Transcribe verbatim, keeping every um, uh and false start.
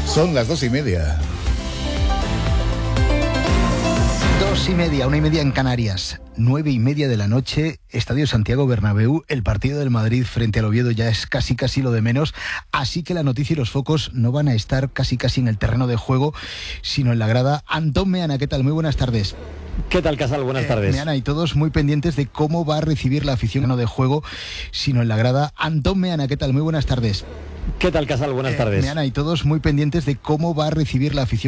Son las dos y media. Dos y media, una y media en Canarias. Nueve y media de la noche, Estadio Santiago Bernabéu. El partido del Madrid frente al Oviedo ya es casi casi lo de menos. Así que la noticia y los focos no van a estar casi casi en el terreno de juego, sino en la grada. Antón Meana, ¿qué tal? Muy buenas tardes. ¿Qué tal, Casal? Buenas eh, tardes. Meana, y todos muy pendientes de cómo va a recibir la afición no de juego, sino en la grada. Antón Meana, ¿qué tal? Muy buenas tardes. ¿Qué tal, Casal? Buenas eh, tardes. Meana, y todos muy pendientes de cómo va a recibir la afición